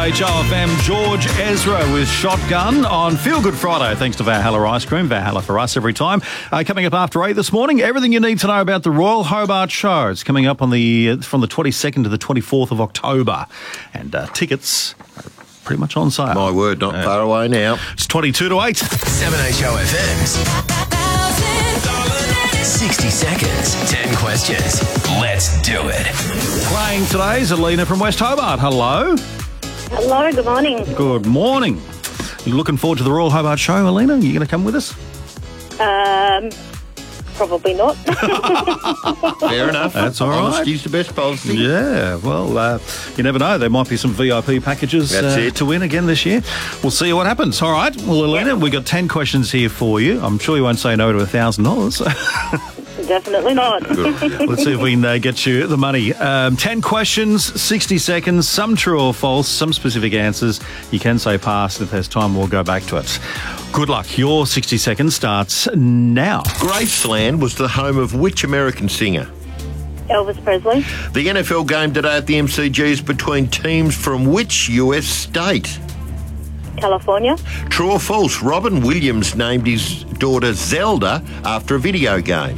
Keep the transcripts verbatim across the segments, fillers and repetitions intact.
H O F M, George Ezra with Shotgun on Feel Good Friday, thanks to Valhalla Ice Cream. Valhalla for us every time. Uh, coming up after eight this morning, everything you need to know about the Royal Hobart Show. It's coming up on the from the twenty-second to the twenty-fourth of October. And uh, tickets are pretty much on sale. My word, not uh, far away now. It's twenty-two to eight. seven H O F M's sixty seconds, ten questions. Let's do it. Playing today is Alina from West Hobart. Hello. Hello, good morning. Good morning. You looking forward to the Royal Hobart Show, Alina? You going to come with us? Um, probably not. Fair enough. That's all right. Honesty's the best policy. Yeah, well, uh, you never know. There might be some V I P packages That's uh, it. to win again this year. We'll see what happens. All right. Well, Alina, we've got ten questions here for you. I'm sure you won't say no to one thousand dollars. Definitely not. Let's see if we can uh, get you the money. Um, ten questions, sixty seconds, some true or false, some specific answers. You can say pass. If there's time, we'll go back to it. Good luck. Your sixty seconds starts now. Graceland was the home of which American singer? Elvis Presley. The N F L game today at the M C G is between teams from which U S state? California. True or false? Robin Williams named his daughter Zelda after a video game.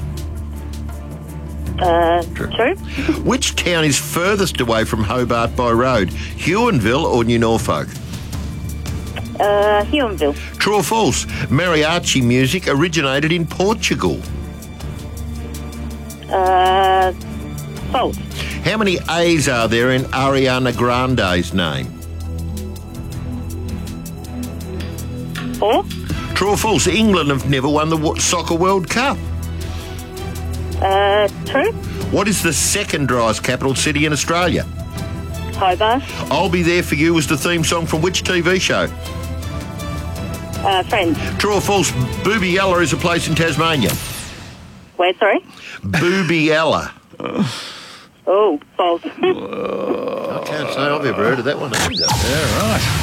Uh, true. Which town is furthest away from Hobart by road? Huonville or New Norfolk? Uh, Huonville. True or false? Mariachi music originated in Portugal. Uh, false. How many A's are there in Ariana Grande's name? Four. True or false? England have never won the Wo- Soccer World Cup. Uh, true. What is the second driest capital city in Australia? Hobart. I'll Be There For You was the theme song from which T V show? Uh, Friends. True or false? Boobiella is a place in Tasmania. Where, sorry? Boobiella. Oh, false. I can't say I've ever heard of that one either. Yeah, right.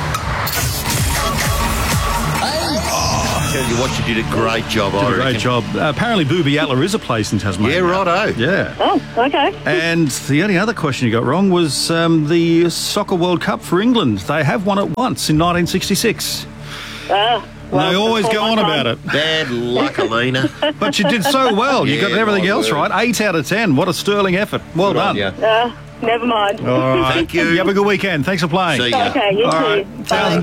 I tell you what, you did a great job, I Did a reckon. great job. Uh, apparently, Boobiella is a place in Tasmania. Yeah, righto. Yeah. Oh, okay. And the only other question you got wrong was um, the Soccer World Cup for England. They have won it once in nineteen sixty-six. Uh, well, they always before go my on time. about it. Bad luck, Alina. But you did so well. You Yeah, got everything my else word. right. Eight out of ten. What a sterling effort. Well Good on done. ya. Uh, never mind. All right. Thank you. You have a good weekend. Thanks for playing. See ya. Okay, you All too. right. Bye.